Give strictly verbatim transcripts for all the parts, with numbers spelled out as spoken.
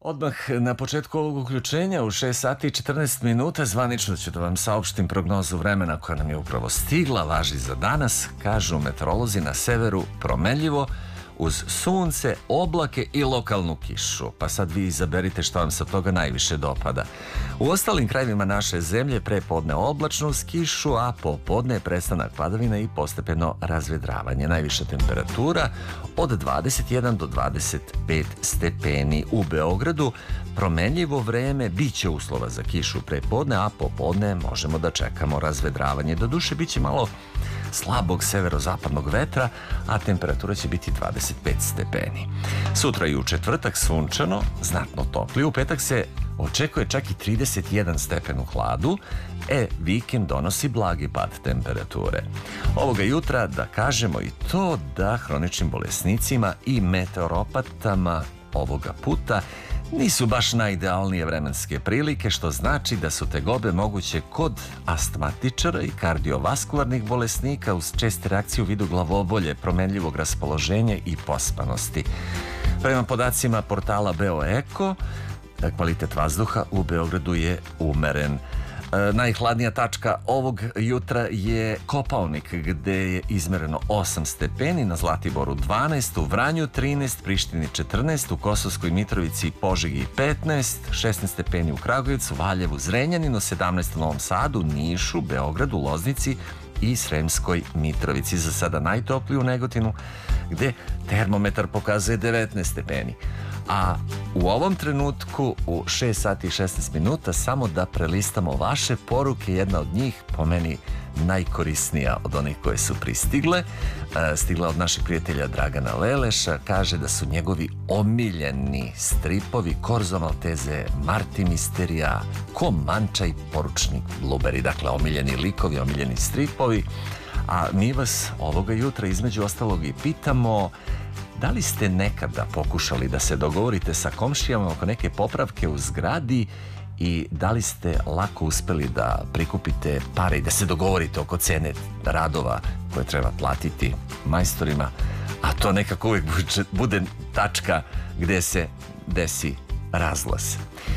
Odmah na početku ovog uključenja u šest sati i četrnaest minuta zvanično ću da vam saopštim prognozu vremena koja nam je upravo stigla, važi za danas. Kažu meteorolozi na severu promenljivo, uz sunce, oblake i lokalnu kišu. Pa sad vi izaberite što vam se od toga najviše dopada. U ostalim krajevima naše zemlje prepodne oblačno uz kišu, a popodne je prestanak padavina i postepeno razvedravanje. Najviša temperatura od dvadeset jedan do dvadeset pet stepeni. U Beogradu promenljivo vreme, bit će uslova za kišu prepodne, a popodne možemo da čekamo razvedravanje. Doduše, bit će malo slabog severozapadnog vetra, a temperatura će biti dvadeset pet stepeni. Sutra i u četvrtak sunčano, znatno topli. U petak se očekuje čak i trideset jedan stepen u hladu, e, vikend donosi blagi pad temperature. Ovoga jutra da kažemo i to da hroničnim bolesnicima i meteoropatama ovoga puta nisu baš najidealnije vremenske prilike, što znači da su tegobe moguće kod astmatičara i kardiovaskularnih bolesnika uz česte reakcije u vidu glavobolje, promenljivog raspoloženja i pospanosti. Prema podacima portala Beoeko, kvalitet vazduha u Beogradu je umeren. E, najhladnija tačka ovog jutra je Kopaonik, gde je izmereno osam stepeni, na Zlatiboru dvanaest, u Vranju trinaest, Prištini četrnaest, u Kosovskoj Mitrovici i Požegi petnaest, šesnaest stepeni u Kragujevcu, Valjevu, Zrenjaninu, sedamnaest u Novom Sadu, Nišu, Beogradu, Loznici i Sremskoj Mitrovici. Za sada najtopliji u Negotinu, gde termometar pokazuje devetnaest stepeni. A u ovom trenutku u šest sati i šesnaest minuta samo da prelistamo vaše poruke. Jedna od njih, po meni najkorisnija od onih koje su pristigle, stigla od naših prijatelja Dragana Leleša. Kaže da su njegovi omiljeni stripovi Korzo Malteze, Marti Misterija, Ko Manča i Poručnik Bluberi. Dakle, omiljeni likovi, omiljeni stripovi. A mi vas ovoga jutra između ostalog i pitamo: da li ste nekada pokušali da se dogovorite sa komšijama oko neke popravke u zgradi i da li ste lako uspeli da prikupite pare i da se dogovorite oko cene radova koje treba platiti majstorima, a to nekako uvijek bude tačka gde se desi razlaz.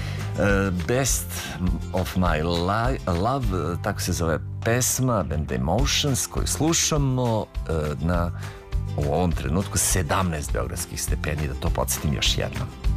Best of my love, tako se zove pesma band Emotions koju slušamo na u ovom trenutku sedamnaest beogradskih stepeni, da to podsjetim još jednom.